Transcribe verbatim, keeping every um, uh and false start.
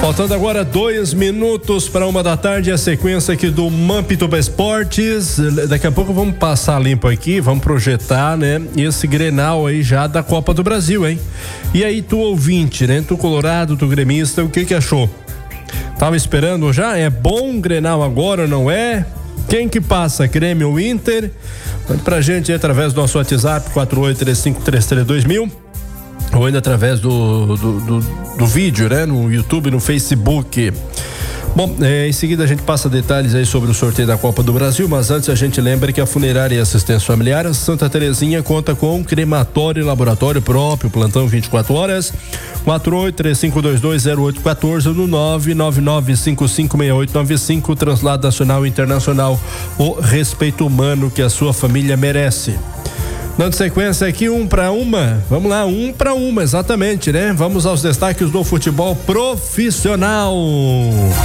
Faltando agora dois minutos para uma da tarde, a sequência aqui do Mampituba Esportes. Daqui a pouco vamos passar limpo aqui, vamos projetar, né? Esse Grenal aí já da Copa do Brasil, hein? E aí, tu ouvinte, né? Tu colorado, tu gremista, o que que achou? Tava esperando já? É bom Grenal agora ou não é? Quem que passa, Grêmio ou Inter? Mande pra gente aí através do nosso WhatsApp quatro oito três cinco três três dois mil ou ainda através do, do, do, do vídeo, né? No YouTube, no Facebook. Bom, é, em seguida a gente passa detalhes aí sobre o sorteio da Copa do Brasil, mas antes a gente lembra que a Funerária e Assistência Familiar Santa Terezinha conta com crematório e laboratório próprio, plantão vinte e quatro horas, quatro oito três cinco dois dois zero oito um quatro no nove nove nove cinco cinco seis oito nove cinco, translado nacional e internacional, o respeito humano que a sua família merece. Dando sequência aqui, um para uma, vamos lá, um para uma, exatamente, né? Vamos aos destaques do futebol profissional.